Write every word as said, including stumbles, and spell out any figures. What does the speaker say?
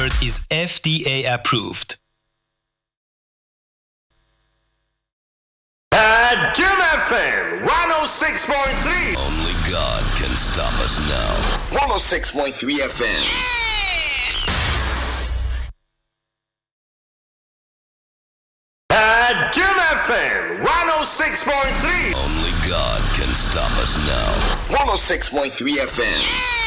is F D A approved. At Jim F M one oh six point three. Only God can stop us now. one oh six point three F M. At Jim F M one oh six point three. Only God can stop us now. one oh six point three F M.